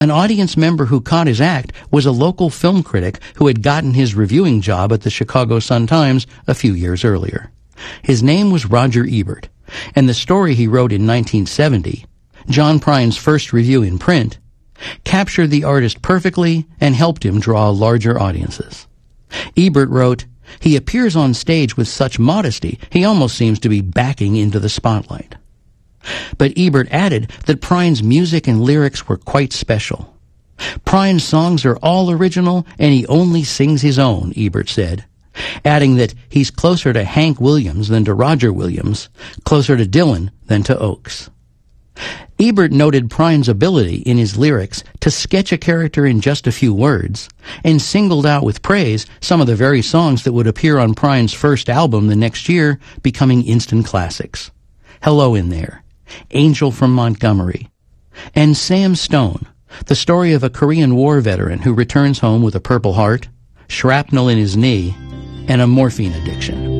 An audience member who caught his act was a local film critic who had gotten his reviewing job at the Chicago Sun-Times a few years earlier. His name was Roger Ebert, and the story he wrote in 1970, John Prine's first review in print, captured the artist perfectly and helped him draw larger audiences. Ebert wrote, "He appears on stage with such modesty, he almost seems to be backing into the spotlight." But Ebert added that Prine's music and lyrics were quite special. "Prine's songs are all original, and he only sings his own," Ebert said, adding that he's closer to Hank Williams than to Roger Williams, closer to Dylan than to Oakes. Ebert noted Prine's ability in his lyrics to sketch a character in just a few words, and singled out with praise some of the very songs that would appear on Prine's first album the next year, becoming instant classics. "Hello in There," "Angel from Montgomery," and "Sam Stone," the story of a Korean War veteran who returns home with a Purple Heart, shrapnel in his knee, and a morphine addiction.